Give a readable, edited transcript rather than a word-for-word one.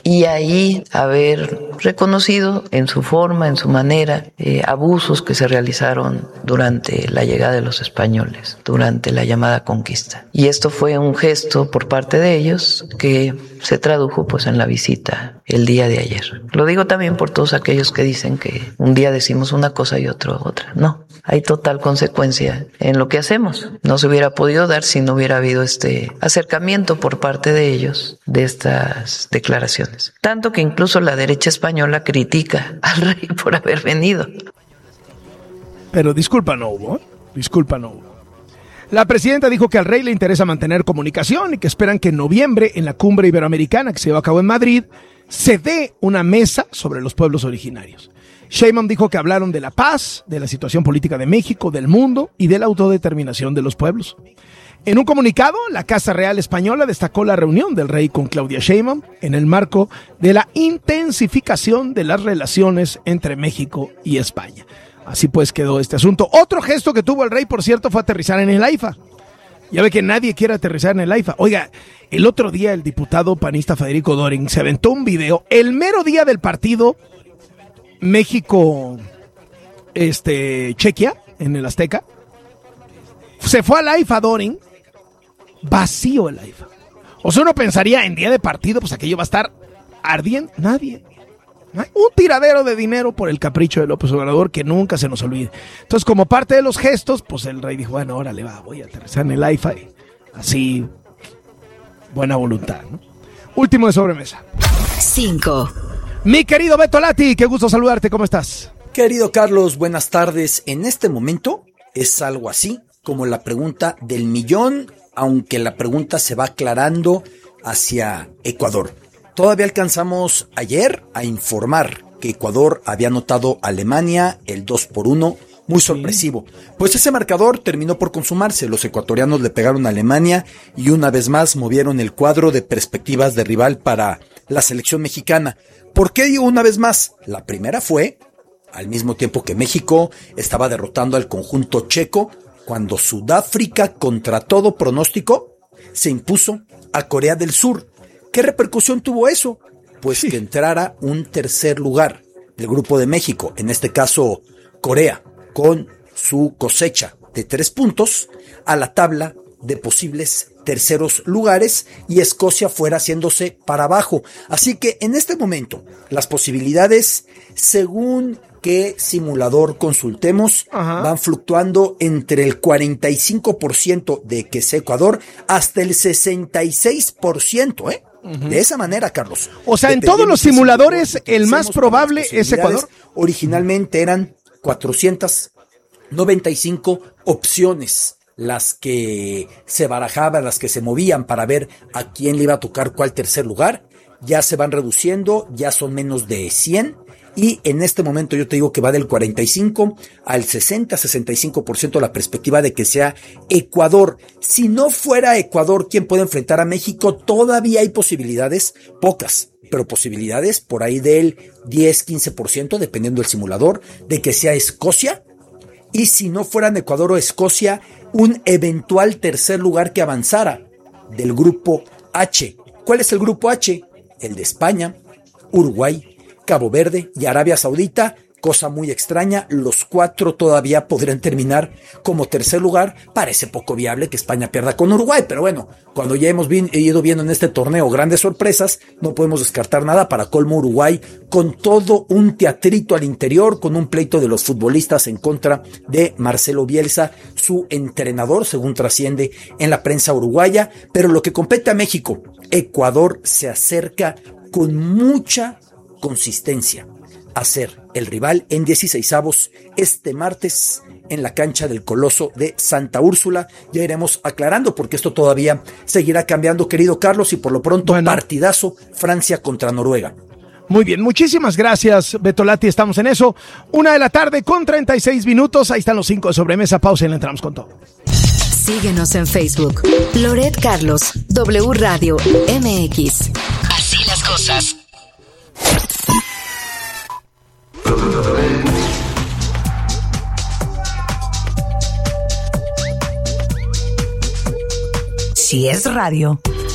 y ahí haber reconocido en su forma, en su manera, abusos que se realizaron durante la llegada de los españoles, durante la llamada conquista. Y esto fue un gesto por parte de ellos que se tradujo pues en la visita el día de ayer. Lo digo también por todos aquellos que dicen que un día decimos una cosa y otro otra. No, hay total consecuencia en lo que hacemos. No se hubiera podido dar si no hubiera habido este acercamiento por parte de ellos de estas declaraciones. Tanto que incluso la derecha española critica al rey por haber venido. Pero disculpa no hubo. La presidenta dijo que al rey le interesa mantener comunicación y que esperan que en noviembre, en la cumbre iberoamericana que se llevó a cabo en Madrid, se dé una mesa sobre los pueblos originarios. Sheinbaum dijo que hablaron de la paz, de la situación política de México, del mundo y de la autodeterminación de los pueblos. En un comunicado, la Casa Real Española destacó la reunión del rey con Claudia Sheinbaum en el marco de la intensificación de las relaciones entre México y España. Así pues quedó este asunto. Otro gesto que tuvo el rey, por cierto, fue aterrizar en el AIFA. Ya ve que nadie quiere aterrizar en el AIFA. Oiga, el otro día el diputado panista Federico Doring se aventó un video el mero día del partido México-Chequia en el Azteca. Se fue al AIFA Doring, vacío el AIFA. O sea, uno pensaría en día de partido, pues aquello va a estar ardiendo. Nadie. Un tiradero de dinero por el capricho de López Obrador que nunca se nos olvide. Entonces, como parte de los gestos, pues el rey dijo, bueno, órale, voy a aterrizar en el AIFA. Y así, buena voluntad, ¿no? Último de sobremesa. 5. Mi querido Beto Lati, qué gusto saludarte, ¿cómo estás? Querido Carlos, buenas tardes. En este momento es algo así como la pregunta del millón, aunque la pregunta se va aclarando hacia Ecuador. Todavía alcanzamos ayer a informar que Ecuador había anotado a Alemania el 2-1, muy sorpresivo. Pues ese marcador terminó por consumarse. Los ecuatorianos le pegaron a Alemania y una vez más movieron el cuadro de perspectivas de rival para la selección mexicana. ¿Por qué digo una vez más? La primera fue, al mismo tiempo que México estaba derrotando al conjunto checo, cuando Sudáfrica, contra todo pronóstico, se impuso a Corea del Sur. ¿Qué repercusión tuvo eso? Pues que entrara un tercer lugar del grupo de México, en este caso Corea, con su cosecha de 3 puntos, a la tabla de posibles terceros lugares y Escocia fuera haciéndose para abajo. Así que en este momento las posibilidades, según qué simulador consultemos, van fluctuando entre el 45% de que sea Ecuador hasta el 66%, De esa manera, Carlos. O sea, en todos los simuladores el más probable es Ecuador. Originalmente eran 495 opciones las que se barajaban, las que se movían para ver a quién le iba a tocar cuál tercer lugar. Ya se van reduciendo, ya son menos de 100. Y en este momento yo te digo que va del 45 al 60-65% la perspectiva de que sea Ecuador. Si no fuera Ecuador quien puede enfrentar a México, todavía hay posibilidades, pocas, pero posibilidades por ahí del 10-15%, dependiendo del simulador, de que sea Escocia. Y si no fueran Ecuador o Escocia, un eventual tercer lugar que avanzara del grupo H. ¿Cuál es el grupo H? El de España, Uruguay, Cabo Verde y Arabia Saudita. Cosa muy extraña, los 4 todavía podrían terminar como tercer lugar. Parece poco viable que España pierda con Uruguay, pero bueno, cuando ya hemos ido viendo en este torneo grandes sorpresas, no podemos descartar nada. Para colmo, Uruguay con todo un teatrito al interior, con un pleito de los futbolistas en contra de Marcelo Bielsa, su entrenador, según trasciende en la prensa uruguaya. Pero lo que compete a México, Ecuador se acerca con mucha consistencia a ser el rival en 16avos este martes en la cancha del Coloso de Santa Úrsula. Ya iremos aclarando porque esto todavía seguirá cambiando, querido Carlos, y por lo pronto partidazo Francia contra Noruega. Muy bien, muchísimas gracias, Beto Lati, estamos en eso. 1:36 p.m, ahí están los 5 de sobremesa, pausa y le entramos con todo. Síguenos en Facebook, Loret Carlos, W Radio MX. Así las cosas. Si es radio,